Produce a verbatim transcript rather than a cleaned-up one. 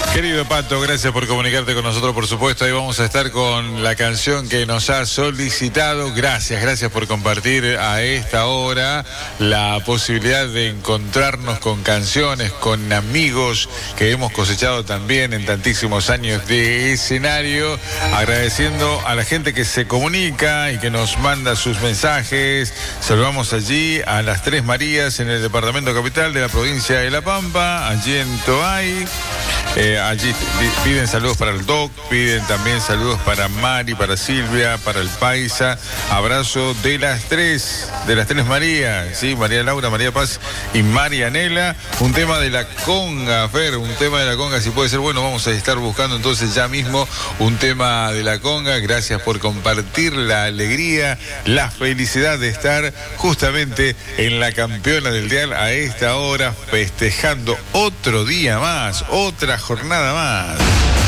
Querido Pato, gracias por comunicarte con nosotros, por supuesto. Ahí vamos a estar con la canción que nos ha solicitado. Gracias, gracias por compartir a esta hora la posibilidad de encontrarnos con canciones, con amigos que hemos cosechado también en tantísimos años de escenario. Agradeciendo a la gente que se comunica y que nos manda sus mensajes. Saludamos allí a las Tres Marías en el departamento capital de la provincia de La Pampa, allí en Toay. Eh, allí piden saludos para el Doc, piden también saludos para Mari, para Silvia, para el Paisa. Abrazo de las tres, de las tres Marías, ¿sí? María Laura, María Paz y Marianela. Un tema de la conga, Fer, un tema de la conga, si puede ser bueno, vamos a estar buscando entonces ya mismo un tema de la conga. Gracias por compartir la alegría, la felicidad de estar justamente en la campeona del dial a esta hora, festejando otro día más, otra jornada más.